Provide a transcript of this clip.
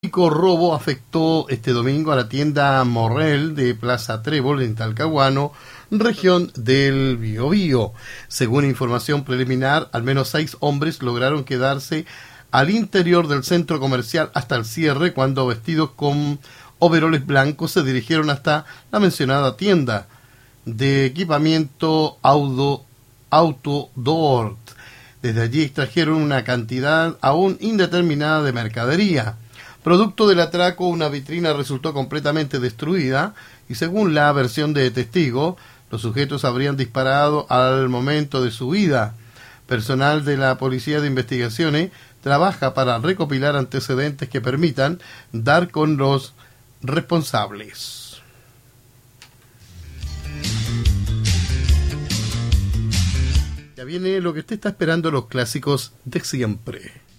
Robo afectó este domingo a la tienda Morrell de Plaza Trébol en Talcahuano, región del Biobío. Según información preliminar, al menos 6 hombres lograron quedarse al interior del centro comercial hasta el cierre cuando, vestidos con overoles blancos, se dirigieron hasta la mencionada tienda de equipamiento Autodort. Desde allí extrajeron una cantidad aún indeterminada de mercadería. Producto del atraco, una vitrina resultó completamente destruida y, según la versión de testigos, los sujetos habrían disparado al momento de su huida. Personal de la Policía de Investigaciones trabaja para recopilar antecedentes que permitan dar con los responsables. Ya viene lo que usted está esperando, los clásicos de siempre.